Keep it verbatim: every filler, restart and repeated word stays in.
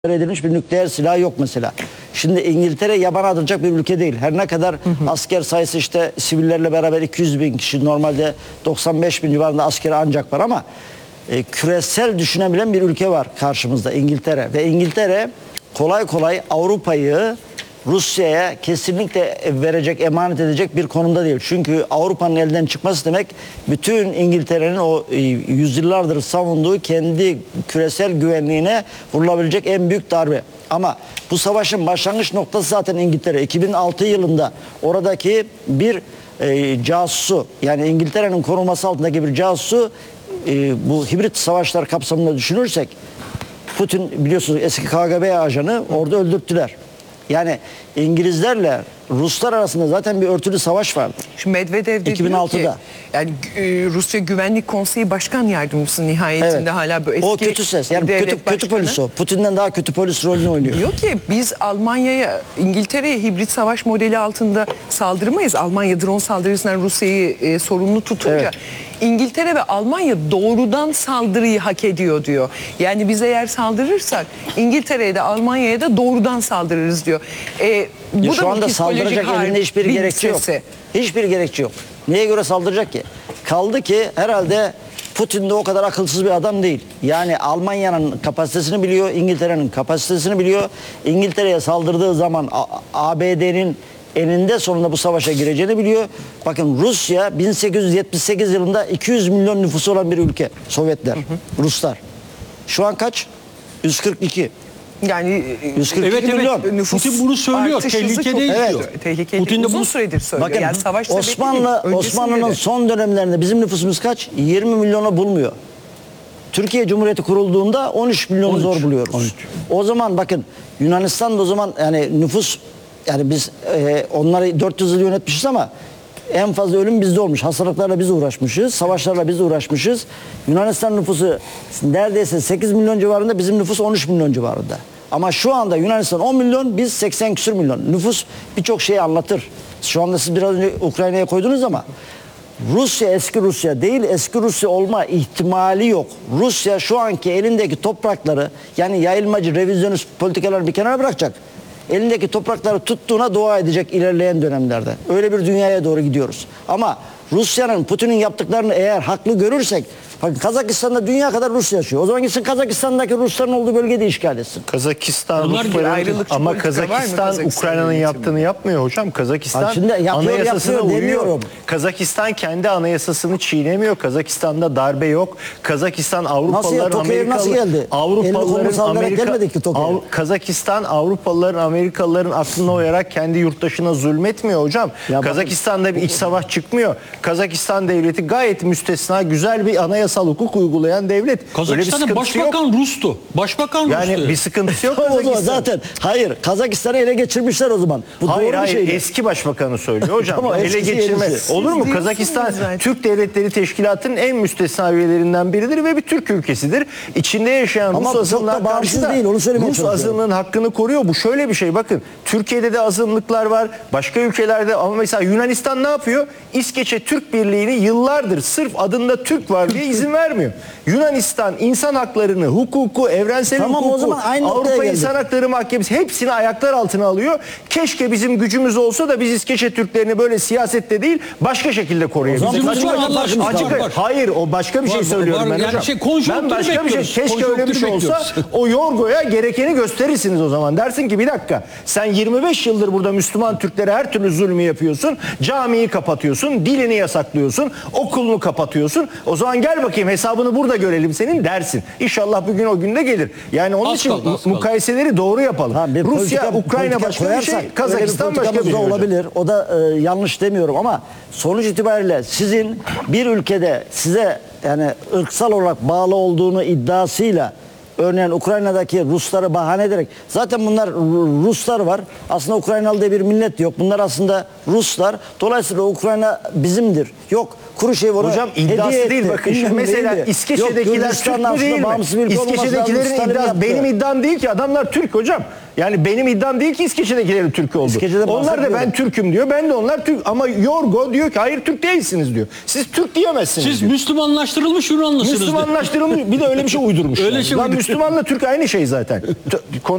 edilmiş bir nükleer silah yok mesela. Şimdi İngiltere yaban atılacak bir ülke değil. Her ne kadar hı hı. asker sayısı işte sivillerle beraber iki yüz bin kişi, normalde doksan beş bin civarında askeri ancak var ama e, küresel düşünebilen bir ülke var karşımızda, İngiltere. Ve İngiltere kolay kolay Avrupa'yı Rusya'ya kesinlikle verecek, emanet edecek bir konumda değil. Çünkü Avrupa'nın elden çıkması demek bütün İngiltere'nin o yüzyıllardır savunduğu kendi küresel güvenliğine vurulabilecek en büyük darbe. Ama bu savaşın başlangıç noktası zaten İngiltere. iki bin altı yılında oradaki bir e, casusu, yani İngiltere'nin korunması altındaki bir casusu e, bu hibrit savaşlar kapsamında düşünürsek, Putin biliyorsunuz eski K G B ajanı orada öldürttüler. Yani İngilizlerle Ruslar arasında zaten bir örtülü savaş vardı. Şu Medvedev de iki bin altıda. diyor ki, yani e, Rusya Güvenlik Konseyi Başkan Yardımcısı nihayetinde evet. hala bu eski o kötü ses. Yani kötü, kötü polis o. Putin'den daha kötü polis rolünü oynuyor. Diyor ki biz Almanya'ya, İngiltere'ye hibrit savaş modeli altında saldırmayız. Almanya drone saldırısından Rusya'yı e, sorumlu tutunca evet. İngiltere ve Almanya doğrudan saldırıyı hak ediyor diyor. Yani biz eğer saldırırsak İngiltere'ye de Almanya'ya da doğrudan saldırırız diyor. E, bu ya da şu anda saldıracak elinde hiçbir gerekçe yok. Hiçbir gerekçe yok. Neye göre saldıracak ki? Kaldı ki herhalde Putin de o kadar akılsız bir adam değil. Yani Almanya'nın kapasitesini biliyor, İngiltere'nin kapasitesini biliyor. İngiltere'ye saldırdığı zaman A B D'nin eninde sonunda bu savaşa gireceğini biliyor. Bakın Rusya bin sekiz yüz yetmiş sekiz yılında iki yüz milyon nüfusu olan bir ülke. Sovyetler, hı hı. Ruslar. Şu an kaç? yüz kırk iki. Yani yüz kırk iki evet, milyon. Evet. Putin bunu söylüyor. Tehlikedeyiz evet. diyor. Tehlikeli. Putin de uzun süredir söylüyor. Bakın, yani savaşta Osmanlı Osmanlı'nın son dönemlerinde bizim nüfusumuz kaç? yirmi milyonu bulmuyor. Türkiye Cumhuriyeti kurulduğunda on üç milyonu zor buluyoruz. on üç. O zaman bakın Yunanistan'da o zaman yani nüfus, yani biz e, onları dört yüz yıl yönetmişiz ama en fazla ölüm bizde olmuş. Hastalıklarla biz uğraşmışız. Savaşlarla biz uğraşmışız. Yunanistan nüfusu neredeyse sekiz milyon civarında, bizim nüfus on üç milyon civarında. Ama şu anda Yunanistan on milyon, biz seksen küsur milyon. Nüfus birçok şeyi anlatır. Şu anda siz biraz önce Ukrayna'ya koydunuz ama Rusya eski Rusya değil, eski Rusya olma ihtimali yok. Rusya şu anki elindeki toprakları, yani yayılmacı, revizyonist politikaları bir kenara bırakacak. Elindeki toprakları tuttuğuna dua edecek ilerleyen dönemlerde. Öyle bir dünyaya doğru gidiyoruz. Ama Rusya'nın, Putin'in yaptıklarını eğer haklı görürsek, bakın Kazakistan'da dünya kadar Rus yaşıyor. O zaman gitsin Kazakistan'daki Rusların olduğu bölgede işgal etsin. Kazakistan, Rusların, ama Kazakistan Ukrayna'nın yaptığını yapmıyor hocam. Kazakistan ha, şimdi yapıyor, anayasasına yapıyor, uyuyor. Demiyorum. Kazakistan kendi anayasasını çiğnemiyor. Kazakistan'da darbe yok. Kazakistan Avrupalıların, Amerikalıların, Avrupalıların, Amerika, Av, Kazakistan Avrupalıların, Amerikalıların aklına uyarak kendi yurttaşına zulmetmiyor hocam. Ya Kazakistan'da bakın, bir iç savaş çıkmıyor. Kazakistan devleti gayet müstesna, güzel bir anayasal hukuk uygulayan devlet. Kazakistan'ın başbakan yok. Rus'tu. Başbakan yani Rus'tu. Bir sıkıntısı yok. O zaman zaten hayır, Kazakistan'ı ele geçirmişler o zaman. Bu hayır doğru hayır bir şey eski başbakanı söylüyor hocam. Tamam, ele geçirme. Olur mu? Kazakistan Türk Devletleri Teşkilatı'nın en müstesna üyelerinden biridir ve bir Türk ülkesidir. İçinde yaşayan ama Rus azınlığa karşı da değil, onu Rus azınlığın hakkını koruyor. Bu şöyle bir şey, bakın Türkiye'de de azınlıklar var. Başka ülkelerde, ama mesela Yunanistan ne yapıyor? İskeçe Türk Birliği'ni yıllardır sırf adında Türk var diye izin vermiyor. Yunanistan insan haklarını, hukuku, evrensel tamam, hukuku, Avrupa İnsan Hakları Mahkemesi hepsini ayaklar altına alıyor. Keşke bizim gücümüz olsa da biz İskeçe Türklerini böyle siyasette değil başka şekilde koruyabiliriz. Hayır, o başka bir var, şey söylüyorum var, ben yani hocam. Şey, ben başka bir şey, keşke öyle bir şey olsa o Yorgo'ya gerekeni gösterirsiniz o zaman. Dersin ki bir dakika, sen yirmi beş yıldır burada Müslüman Türklere her türlü zulmü yapıyorsun. Camiyi kapatıyorsun, dilini yasaklıyorsun, okulunu kapatıyorsun. O zaman gel bakayım hesabını burada görelim senin dersin. İnşallah bugün o günde gelir. Yani onun az için kaldı, mukayeseleri doğru yapalım. Ha, Rusya, politika, Ukrayna başka bir şey, Kazakistan başka bir şey olabilir. O da e, yanlış demiyorum ama sonuç itibariyle sizin bir ülkede size yani ırksal olarak bağlı olduğunu iddiasıyla, örneğin Ukrayna'daki Rusları bahane ederek, zaten bunlar Ruslar var. Aslında Ukraynalı diye bir millet yok. Bunlar aslında Ruslar. Dolayısıyla Ukrayna bizimdir. Yok, Kuruşev onu hocam iddiası değil, bakın şimdi mesela İskeçe'dekiler Türk mü değil mi? İskeçe'dekilerin iddiası benim iddiam değil ki, adamlar Türk hocam. Yani benim iddiam değil ki İskeçe'dekilerin Türk oldu. İskeçe'de Onlar da bahsetmiyorum. ben Türk'üm diyor. Ben de onlar Türk. Ama Yorgo diyor ki hayır Türk değilsiniz diyor. Siz Türk diyemezsiniz Siz diyor. Müslümanlaştırılmış Yunanlısınız. Müslümanlaştırılmış bir de öyle bir şey uydurmuş. Öyle yani. şey Lan uydur- Müslümanla Türk aynı şey zaten.